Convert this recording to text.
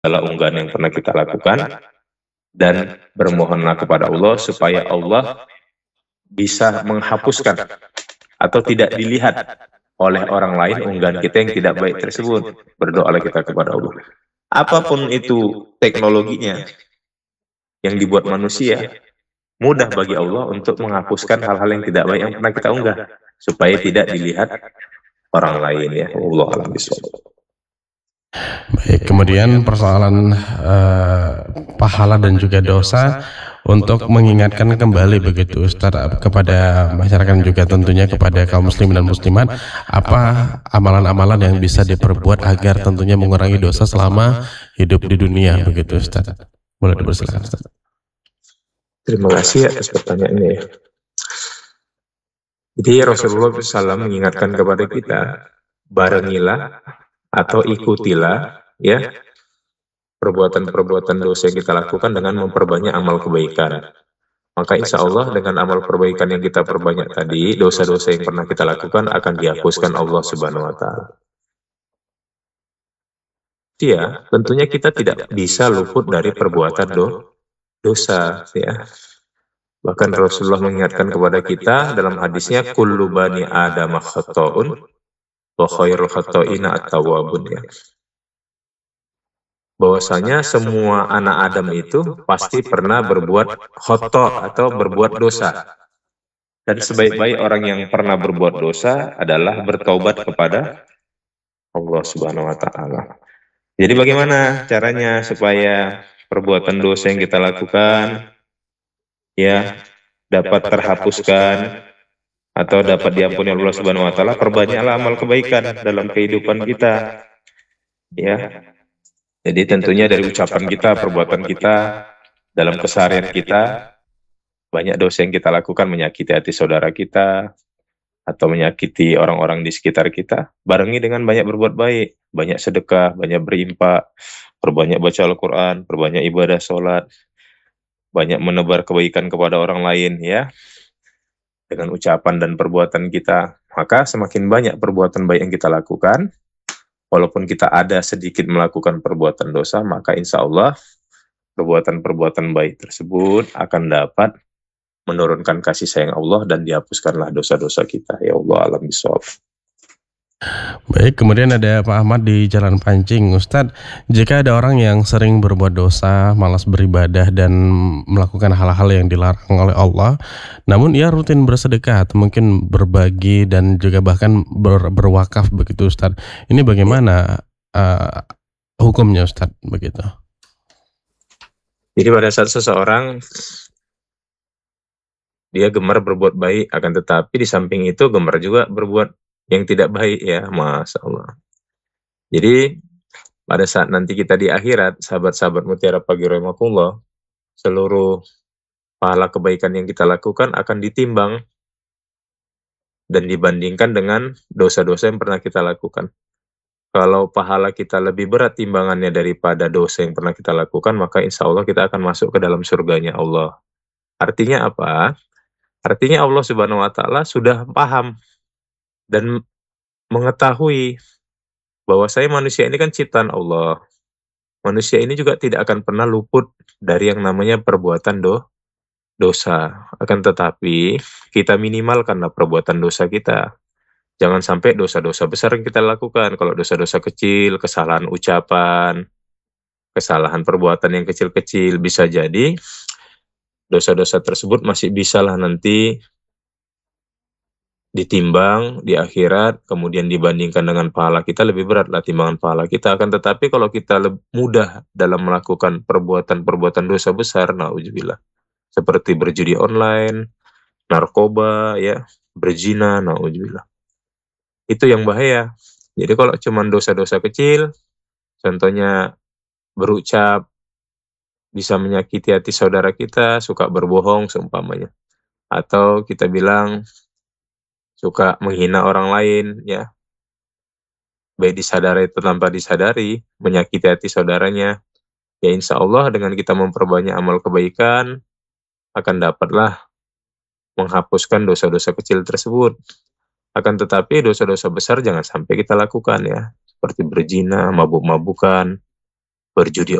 segala unggahan yang pernah kita lakukan, dan bermohonlah kepada Allah supaya Allah bisa menghapuskan atau tidak dilihat oleh orang lain unggahan kita yang tidak baik tersebut. Berdoalah kita kepada Allah. Apapun itu teknologinya yang dibuat manusia, mudah bagi Allah untuk menghapuskan hal-hal yang tidak baik yang pernah kita unggah, supaya tidak dilihat orang lain ya. Allah alam bisawab. Baik, kemudian persoalan pahala dan juga dosa untuk mengingatkan kembali begitu Ustaz kepada masyarakat juga tentunya kepada kaum muslimin dan muslimat, apa amalan-amalan yang bisa diperbuat agar tentunya mengurangi dosa selama hidup di dunia begitu Ustaz. Boleh dipersilakan Ustaz. Terima kasih atas pertanyaannya ya. Jadi Rasulullah SAW mengingatkan kepada kita, barengilah atau ikutilah ya perbuatan-perbuatan dosa yang kita lakukan dengan memperbanyak amal kebaikan. Maka insya Allah dengan amal perbaikan yang kita perbanyak tadi, dosa-dosa yang pernah kita lakukan akan dihapuskan Allah Subhanahu wa Ta'ala. Ya, tentunya kita tidak bisa luput dari perbuatan dosa ya. Bahkan Rasulullah mengingatkan kepada kita dalam hadisnya, kullu bani Adam khata'un wa khairul khata'ina at-tawwabun ya. Bahwasanya semua anak Adam itu pasti pernah berbuat khata' atau berbuat dosa. Dan sebaik-baik orang yang pernah berbuat dosa adalah bertaubat kepada Allah Subhanahu wa Ta'ala. Jadi bagaimana caranya supaya perbuatan dosa yang kita lakukan ya dapat terhapuskan atau dapat diampuni Allah Subhanahu wa Ta'ala? Perbanyaklah amal kebaikan dalam kehidupan kita ya. Jadi tentunya dari ucapan kita, perbuatan kita, dalam keseharian kita, banyak dosa yang kita lakukan menyakiti hati saudara kita atau menyakiti orang-orang di sekitar kita, barengi dengan banyak berbuat baik, banyak sedekah, banyak berinfak, perbanyak baca Al-Quran, perbanyak ibadah sholat, banyak menebar kebaikan kepada orang lain ya. Dengan ucapan dan perbuatan kita, maka semakin banyak perbuatan baik yang kita lakukan, walaupun kita ada sedikit melakukan perbuatan dosa, maka insya Allah perbuatan-perbuatan baik tersebut akan dapat menurunkan kasih sayang Allah dan dihapuskanlah dosa-dosa kita. Ya Allah alam bisawab. Baik, kemudian ada Pak Ahmad di Jalan Pancing. Ustadz, jika ada orang yang sering berbuat dosa, malas beribadah dan melakukan hal-hal yang dilarang oleh Allah, namun ia rutin bersedekah atau mungkin berbagi dan juga bahkan berwakaf begitu Ustadz. Ini bagaimana hukumnya Ustadz begitu? Jadi pada saat seseorang dia gemar berbuat baik, akan tetapi di samping itu gemar juga berbuat yang tidak baik ya, Masya Allah. Jadi pada saat nanti kita di akhirat, sahabat-sahabat Mutiara Pagi Rahimakumullah, seluruh pahala kebaikan yang kita lakukan akan ditimbang dan dibandingkan dengan dosa-dosa yang pernah kita lakukan. Kalau pahala kita lebih berat timbangannya daripada dosa yang pernah kita lakukan, maka insya Allah kita akan masuk ke dalam surganya Allah. Artinya apa? Artinya Allah Subhanahu wa Ta'ala sudah paham dan mengetahui bahwa saya manusia ini kan ciptaan Allah. Manusia ini juga tidak akan pernah luput dari yang namanya perbuatan dosa. Akan tetapi kita minimalkanlah perbuatan dosa kita. Jangan sampai dosa-dosa besar yang kita lakukan. Kalau dosa-dosa kecil, kesalahan ucapan, kesalahan perbuatan yang kecil-kecil, bisa jadi dosa-dosa tersebut masih bisalah nanti ditimbang di akhirat, kemudian dibandingkan dengan pahala kita, lebih beratlah timbangan pahala kita. Akan tetapi kalau kita mudah dalam melakukan perbuatan-perbuatan dosa besar, na'udzubillah, seperti berjudi online, narkoba, ya, berzina, na'udzubillah, itu yang bahaya. Jadi kalau cuma dosa-dosa kecil, contohnya berucap, bisa menyakiti hati saudara kita, suka berbohong seumpamanya. Atau kita bilang, suka menghina orang lain, ya, baik disadari atau tanpa disadari, menyakiti hati saudaranya. Ya insya Allah dengan kita memperbanyak amal kebaikan, akan dapatlah menghapuskan dosa-dosa kecil tersebut. Akan tetapi dosa-dosa besar jangan sampai kita lakukan ya, seperti berzina, mabuk-mabukan, berjudi